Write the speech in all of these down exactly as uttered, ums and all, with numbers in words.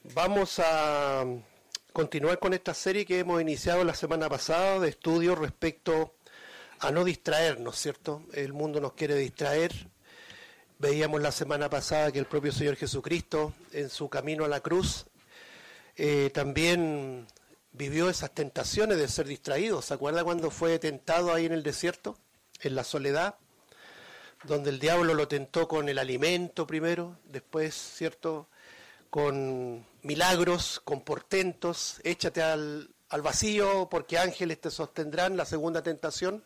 Vamos a continuar con esta serie que hemos iniciado la semana pasada de estudios respecto a no distraernos, ¿cierto? El mundo nos quiere distraer. Veíamos la semana pasada que el propio Señor Jesucristo, en su camino a la cruz, eh, también vivió esas tentaciones de ser distraído. ¿Se acuerda cuando fue tentado ahí en el desierto, en la soledad? Donde el diablo lo tentó con el alimento primero, después, ¿cierto?, con milagros, con portentos, échate al, al vacío porque ángeles te sostendrán, la segunda tentación.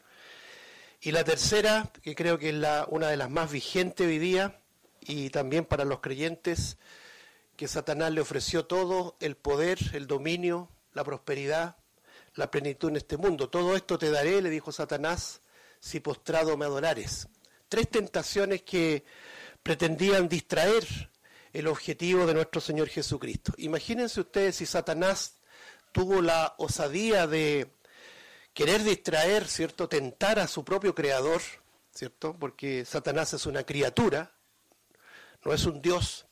Y la tercera, que creo que es la, una de las más vigentes hoy día, y también para los creyentes, que Satanás le ofreció todo, el poder, el dominio, la prosperidad, la plenitud en este mundo. Todo esto te daré, le dijo Satanás, si postrado me adorares. Tres tentaciones que pretendían distraer el objetivo de nuestro Señor Jesucristo. Imagínense ustedes si Satanás tuvo la osadía de querer distraer, ¿cierto?, tentar a su propio creador, ¿cierto?, porque Satanás es una criatura, no es un Dios.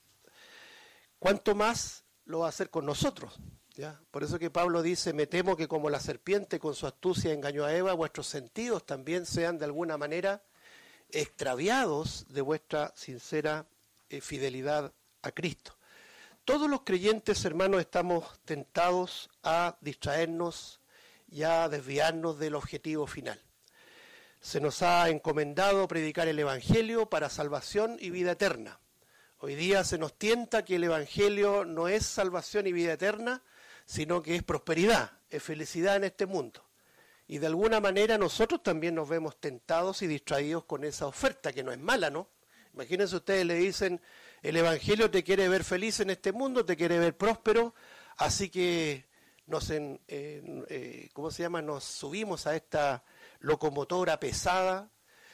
¿Cuánto más lo va a hacer con nosotros? ¿Ya? Por eso que Pablo dice, me temo que como la serpiente con su astucia engañó a Eva, vuestros sentidos también sean de alguna manera extraviados de vuestra sincera eh, fidelidad a Cristo. Todos los creyentes, hermanos, estamos tentados a distraernos y a desviarnos del objetivo final. Se nos ha encomendado predicar el Evangelio para salvación y vida eterna. Hoy día se nos tienta que el Evangelio no es salvación y vida eterna, sino que es prosperidad, es felicidad en este mundo. Y de alguna manera nosotros también nos vemos tentados y distraídos con esa oferta, que no es mala, ¿no? Imagínense ustedes, le dicen, el Evangelio te quiere ver feliz en este mundo, te quiere ver próspero, así que nos, en, en, eh, ¿cómo se llama? Nos subimos a esta locomotora pesada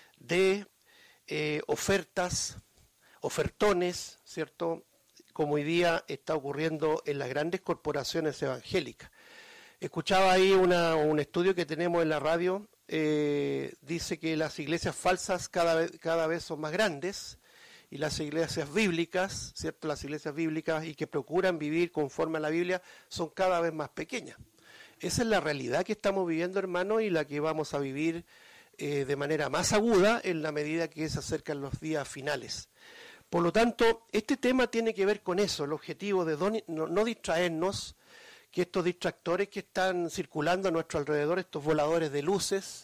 de eh, ofertas, ofertones, ¿cierto?, como hoy día está ocurriendo en las grandes corporaciones evangélicas. Escuchaba ahí una, un estudio que tenemos en la radio, eh, dice que las iglesias falsas cada vez, cada vez son más grandes y las iglesias bíblicas, ¿cierto? Las iglesias bíblicas y que procuran vivir conforme a la Biblia son cada vez más pequeñas. Esa es la realidad que estamos viviendo, hermanos, y la que vamos a vivir eh, de manera más aguda en la medida que se acercan los días finales. Por lo tanto, este tema tiene que ver con eso, el objetivo de no, no distraernos, que estos distractores que están circulando a nuestro alrededor, estos voladores de luces,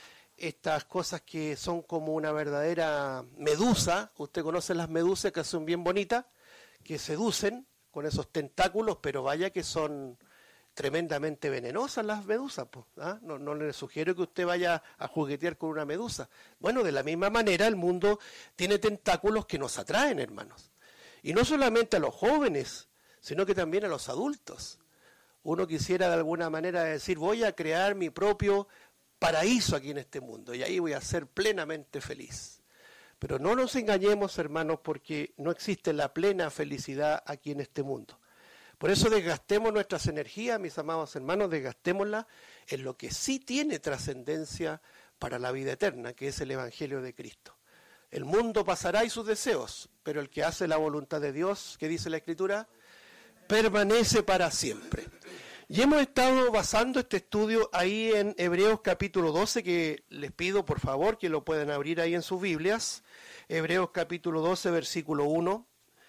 estas cosas que son como una verdadera medusa, usted conoce las medusas que son bien bonitas, que seducen con esos tentáculos, pero vaya que son tremendamente venenosas las medusas, pues, ¿ah? No, no le sugiero que usted vaya a juguetear con una medusa. Bueno, de la misma manera el mundo tiene tentáculos que nos atraen, hermanos. Y no solamente a los jóvenes, sino que también a los adultos. Uno quisiera de alguna manera decir, voy a crear mi propio paraíso aquí en este mundo y ahí voy a ser plenamente feliz. Pero no nos engañemos, hermanos, porque no existe la plena felicidad aquí en este mundo. Por eso desgastemos nuestras energías, mis amados hermanos, desgastémoslas en lo que sí tiene trascendencia para la vida eterna, que es el Evangelio de Cristo. El mundo pasará y sus deseos, pero el que hace la voluntad de Dios, ¿qué dice la Escritura? Permanece para siempre. Y hemos estado basando este estudio ahí en Hebreos capítulo doce, que les pido por favor que lo puedan abrir ahí en sus Biblias. Hebreos capítulo doce, versículo uno.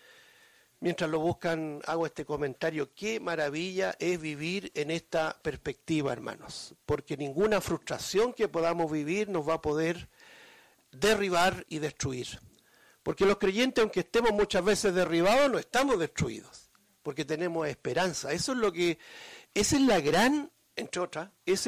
Mientras lo buscan, hago este comentario. Qué maravilla es vivir en esta perspectiva, hermanos, porque ninguna frustración que podamos vivir nos va a poder derribar y destruir. Porque los creyentes, aunque estemos muchas veces derribados, no estamos destruidos, porque tenemos esperanza. Eso es lo que, esa es la gran, entre otras, ese